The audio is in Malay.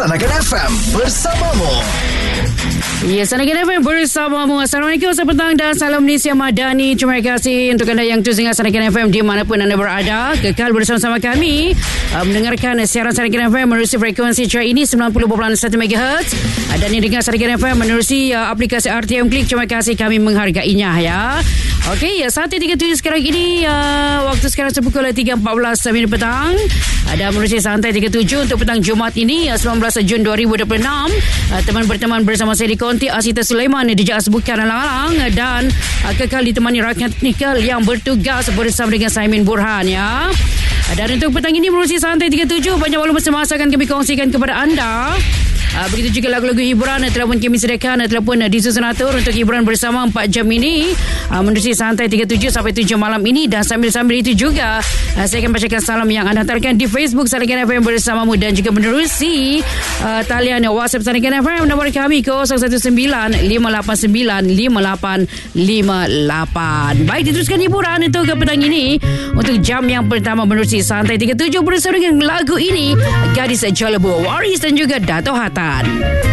Sanakan FM bersamamu. Ya, Sanakan FM bersamamu. Assalamualaikum, selamat petang dan salam Malaysia Madani. Terima kasih untuk anda yang terus dengar Sanakan FM di manapun anda berada. Kekal bersama-sama kami mendengarkan siaran Sanakan FM menerusi frekuensi cara ini 90.1 MHz. Dan yang dengar Sanakan FM menerusi aplikasi RTM Klik. Terima kasih, kami menghargainya ya. Okey, 1.37 sekarang ini. Waktu sekarang sepukul 3.14 minit petang. Dan menerusi santai 37 untuk petang Jumaat ini 19 Jun 2026. Teman berteman bersama saya di Konti Asita Sulaiman, DJ Asbukan Alang-Alang, dan kekal ditemani rakan teknikal yang bertugas bersama dengan Saimin Burhan ya. Dan untuk petang ini menerusi santai 37, banyak volume semasa akan kami kongsikan kepada anda. Begitu juga lagu-lagu hiburan telah pun kami sediakan, telah pun disusun atur untuk hiburan bersama 4 jam ini menerusi santai 37 sampai 7 malam ini. Dan sambil-sambil itu juga saya akan bacakan salam yang anda hantarkan di Facebook Sanakan FM bersamamu, dan juga menerusi talian WhatsApp Sanakan FM. Nombor kami 019-5898-5858. Baik, diteruskan hiburan untuk ke petang ini. Untuk jam yang pertama menerusi santai 37 bersama dengan lagu ini, Gadis Jolebo, Waris dan juga Dato' Hatan.